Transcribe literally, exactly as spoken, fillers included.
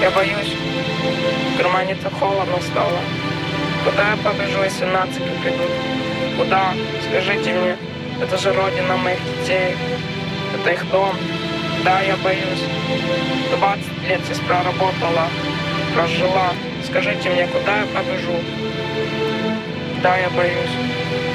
Я боюсь. В кармане так холодно стало. Куда я побежу, если нацики придут? Куда? Скажите мне. Это же родина моих детей. Это их дом. Да, я боюсь. двадцать лет здесь проработала. Прожила. Скажите мне, куда я побежу? Да, я боюсь.